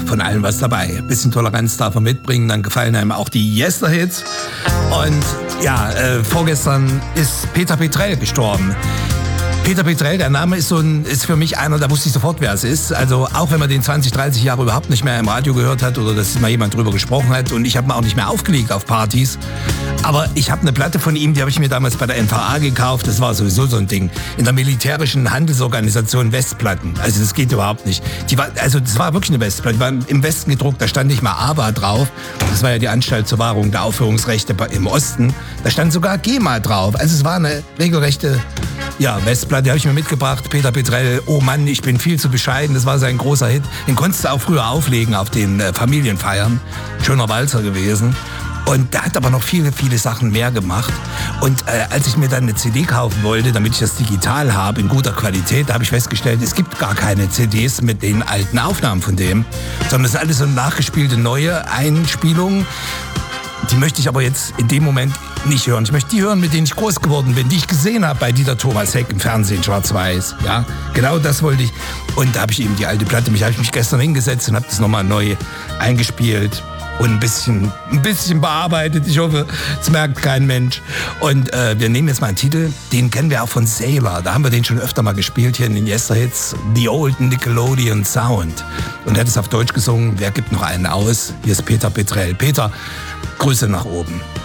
von allem was dabei. Ein bisschen Toleranz darf er mitbringen, dann gefallen einem auch die Yester-Hits. Und ja, vorgestern ist Peter Petrell gestorben. Peter Petrell, der Name ist für mich einer, da wusste ich sofort, wer es ist. Also auch wenn man den 20, 30 Jahre überhaupt nicht mehr im Radio gehört hat oder dass mal jemand drüber gesprochen hat, und ich habe ihn auch nicht mehr aufgelegt auf Partys. Aber ich habe eine Platte von ihm, die habe ich mir damals bei der NVA gekauft. Das war sowieso so ein Ding. In der militärischen Handelsorganisation Westplatten. Also das geht überhaupt nicht. Das war wirklich eine Westplatte. Die war im Westen gedruckt, da stand nicht mal AWA drauf. Das war ja die Anstalt zur Wahrung der Aufführungsrechte im Osten. Da stand sogar GEMA drauf. Also es war eine regelrechte Westplatte, die habe ich mir mitgebracht. Peter Petrell, oh Mann, ich bin viel zu bescheiden. Das war sein großer Hit. Den konntest du auch früher auflegen auf den Familienfeiern. Schöner Walzer gewesen. Und der hat aber noch viele, viele Sachen mehr gemacht. Und als ich mir dann eine CD kaufen wollte, damit ich das digital habe, in guter Qualität, da habe ich festgestellt, es gibt gar keine CDs mit den alten Aufnahmen von dem, sondern das ist alles so nachgespielte neue Einspielungen. Die möchte ich aber jetzt in dem Moment nicht hören. Ich möchte die hören, mit denen ich groß geworden bin, die ich gesehen habe bei Dieter Thomas Heck im Fernsehen, schwarz-weiß. Ja, genau das wollte ich. Und da habe ich eben die alte Platte, habe ich mich gestern hingesetzt und habe das nochmal neu eingespielt und ein bisschen bearbeitet. Ich hoffe, es merkt kein Mensch. Und wir nehmen jetzt mal einen Titel, den kennen wir auch von Sailor. Da haben wir den schon öfter mal gespielt hier in den Yester-Hits. The Old Nickelodeon Sound. Und er hat es auf Deutsch gesungen. Wer gibt noch einen aus? Hier ist Peter Petrell. Peter, Grüße nach oben.